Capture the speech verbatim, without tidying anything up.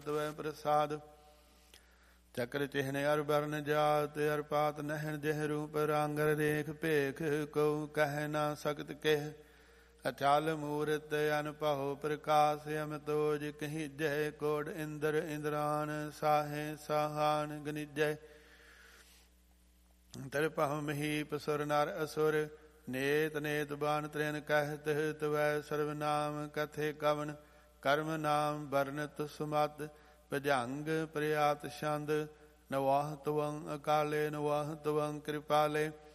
ਤਵੈ ਪ੍ਰਸਾਦ। ਚੱਕਰ ਚਿਹਨ ਅਰ ਬਰਨ ਜਾਤ ਅਰ ਪਾਤ ਨਹਿਣ ਜਿਹ ਰੂਪ ਰਾਂਗਰ ਰੇਖ ਭੇਖ ਕਉ ਕਹਿ ਨਾ ਸਕਤ ਕਹਿ। ਅਚਲ ਮੂਰਤ ਅਨਪਹੁ ਪ੍ਰਕਾਸ਼ ਅਮਤੋਜ ਕਹੀ ਜੈ ਕੋੜ ਇੰਦਰ ਇੰਦਰਾਨ ਸਾਹੇ ਸਾਹਾਨ ਗਨਿਜੈ। ਤਰਪਹੁ ਮਹੀਪ ਸੁਰ ਨਰ ਅਸੁਰ ਨੇਤ ਨੇਤ ਬਾਨ ਤ੍ਰੈਨ ਕਹਿਤ ਤਵੈ ਸਰਵ ਨਾਮ ਕਥੇ ਕਵਨ। ਕਰਮ ਨਾਮ ਵਰਨਤ ਸੁਮਤ ਭਜੰਗ ਪ੍ਰਿਆਤ ਛੰਦ। ਨਵਾਹ ਤਵੰ ਅਕਾਲੇ ਨਵਾਹ ਤਵੰ ਕਿਰਪਾਲੇ।